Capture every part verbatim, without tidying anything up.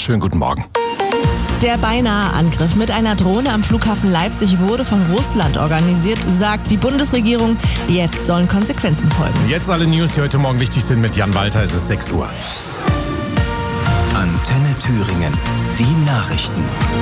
Schönen guten Morgen. Der beinahe Angriff mit einer Drohne am Flughafen Leipzig wurde von Russland organisiert, sagt die Bundesregierung. Jetzt sollen Konsequenzen folgen. Jetzt alle News, die heute Morgen wichtig sind mit Jan Walter. Es ist sechs Uhr. Antenne Thüringen. Die Nachrichten.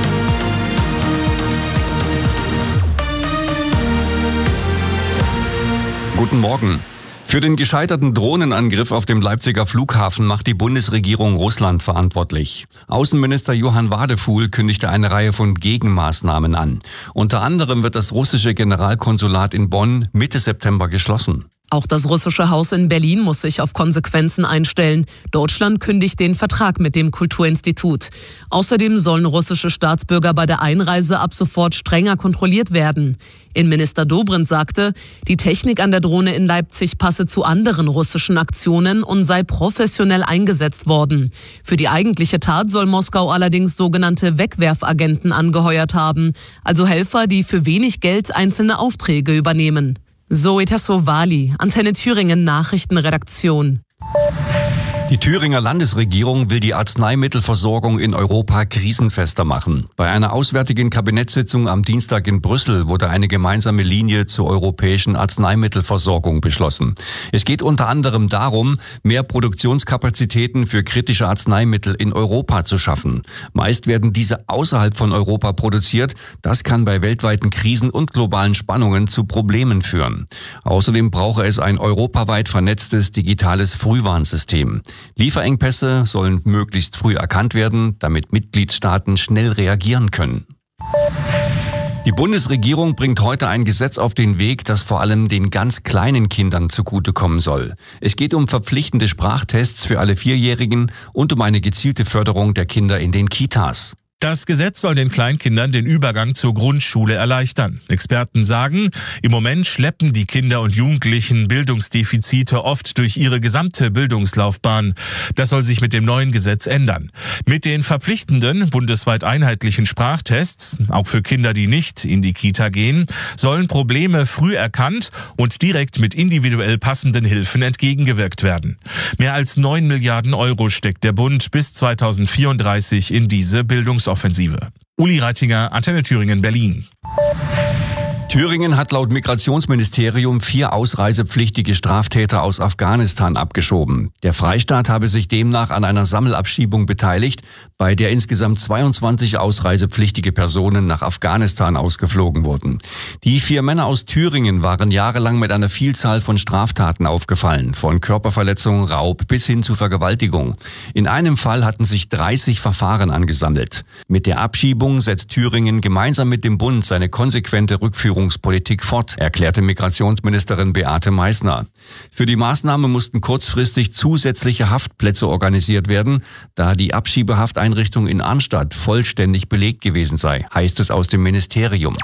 Guten Morgen. Für den gescheiterten Drohnenangriff auf dem Leipziger Flughafen macht die Bundesregierung Russland verantwortlich. Außenminister Johann Wadefuhl kündigte eine Reihe von Gegenmaßnahmen an. Unter anderem wird das russische Generalkonsulat in Bonn Mitte September geschlossen. Auch das russische Haus in Berlin muss sich auf Konsequenzen einstellen. Deutschland kündigt den Vertrag mit dem Kulturinstitut. Außerdem sollen russische Staatsbürger bei der Einreise ab sofort strenger kontrolliert werden. Innenminister Dobrindt sagte, die Technik an der Drohne in Leipzig passe zu anderen russischen Aktionen und sei professionell eingesetzt worden. Für die eigentliche Tat soll Moskau allerdings sogenannte Wegwerfagenten angeheuert haben, also Helfer, die für wenig Geld einzelne Aufträge übernehmen. Zoe Tassovali, Antenne Thüringen Nachrichtenredaktion. Die Thüringer Landesregierung will die Arzneimittelversorgung in Europa krisenfester machen. Bei einer auswärtigen Kabinettssitzung am Dienstag in Brüssel wurde eine gemeinsame Linie zur europäischen Arzneimittelversorgung beschlossen. Es geht unter anderem darum, mehr Produktionskapazitäten für kritische Arzneimittel in Europa zu schaffen. Meist werden diese außerhalb von Europa produziert. Das kann bei weltweiten Krisen und globalen Spannungen zu Problemen führen. Außerdem brauche es ein europaweit vernetztes digitales Frühwarnsystem. Lieferengpässe sollen möglichst früh erkannt werden, damit Mitgliedstaaten schnell reagieren können. Die Bundesregierung bringt heute ein Gesetz auf den Weg, das vor allem den ganz kleinen Kindern zugutekommen soll. Es geht um verpflichtende Sprachtests für alle Vierjährigen und um eine gezielte Förderung der Kinder in den Kitas. Das Gesetz soll den Kleinkindern den Übergang zur Grundschule erleichtern. Experten sagen, im Moment schleppen die Kinder und Jugendlichen Bildungsdefizite oft durch ihre gesamte Bildungslaufbahn. Das soll sich mit dem neuen Gesetz ändern. Mit den verpflichtenden, bundesweit einheitlichen Sprachtests, auch für Kinder, die nicht in die Kita gehen, sollen Probleme früh erkannt und direkt mit individuell passenden Hilfen entgegengewirkt werden. Mehr als neun Milliarden Euro steckt der Bund bis zweitausendvierunddreißig in diese Bildungsoffensive. Uli Reitinger, Antenne Thüringen, Berlin. Thüringen hat laut Migrationsministerium vier ausreisepflichtige Straftäter aus Afghanistan abgeschoben. Der Freistaat habe sich demnach an einer Sammelabschiebung beteiligt, bei der insgesamt zweiundzwanzig ausreisepflichtige Personen nach Afghanistan ausgeflogen wurden. Die vier Männer aus Thüringen waren jahrelang mit einer Vielzahl von Straftaten aufgefallen, von Körperverletzung, Raub bis hin zu Vergewaltigung. In einem Fall hatten sich dreißig Verfahren angesammelt. Mit der Abschiebung setzt Thüringen gemeinsam mit dem Bund seine konsequente Rückführung Politik fort, erklärte Migrationsministerin Beate Meißner. Für die Maßnahme mussten kurzfristig zusätzliche Haftplätze organisiert werden, da die Abschiebehafteinrichtung in Arnstadt vollständig belegt gewesen sei, heißt es aus dem Ministerium.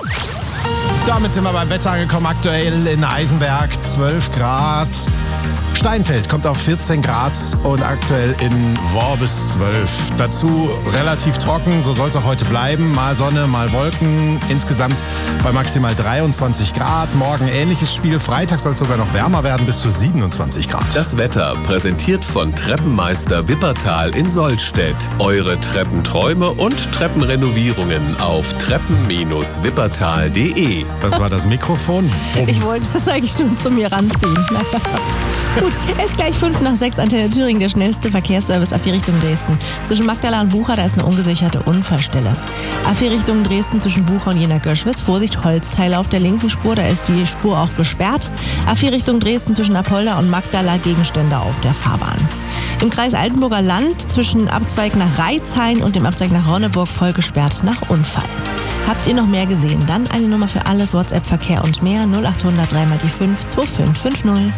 Damit sind wir beim Wetter angekommen. Aktuell in Eisenberg zwölf Grad. Steinfeld kommt auf vierzehn Grad und aktuell in Worbis zwölf. Dazu relativ trocken, so soll es auch heute bleiben. Mal Sonne, mal Wolken. Insgesamt bei maximal dreiundzwanzig Grad. Morgen ähnliches Spiel. Freitag soll es sogar noch wärmer werden, bis zu siebenundzwanzig Grad. Das Wetter präsentiert von Treppenmeister Wippertal in Sollstedt. Eure Treppenträume und Treppenrenovierungen auf treppen Bindestrich wippertal punkt de. Das war das Mikrofon. Bums. Ich wollte das eigentlich nur zu mir ranziehen. Gut, es ist gleich fünf nach sechs, Antenne Thüringen, der schnellste Verkehrsservice A vier Richtung Dresden. Zwischen Magdala und Bucha, da ist eine ungesicherte Unfallstelle. A vier Richtung Dresden zwischen Bucha und Jena-Görschwitz. Vorsicht, Holzteile auf der linken Spur, da ist die Spur auch gesperrt. A vier Richtung Dresden zwischen Apolda und Magdala, Gegenstände auf der Fahrbahn. Im Kreis Altenburger Land zwischen Abzweig nach Reitzhain und dem Abzweig nach Ronneburg voll gesperrt nach Unfall. Habt ihr noch mehr gesehen? Dann eine Nummer für alles, WhatsApp, Verkehr und mehr, null acht hundert drei mal die fünf zwei fünf fünf null.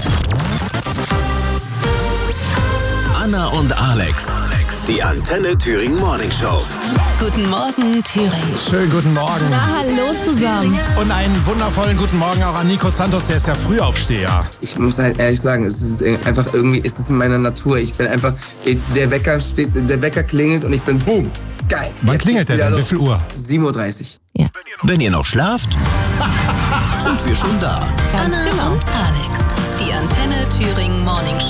Anna und Alex, die Antenne Thüringen Morning Show. Guten Morgen, Thüringen. Schönen guten Morgen. Na, hallo zusammen. Und einen wundervollen guten Morgen auch an Nico Santos, der ist ja Frühaufsteher. Ich muss halt ehrlich sagen, es ist einfach irgendwie, ist es in meiner Natur. Ich bin einfach, der Wecker steht, der Wecker klingelt und ich bin boom, geil. Wann Jetzt klingelt der denn? Wie viel Uhr? sieben Uhr dreißig. Ja. Wenn ihr noch schlaft, sind wir schon da. Anna genau. und Alex. Die Antenne Thüringen Morning Show.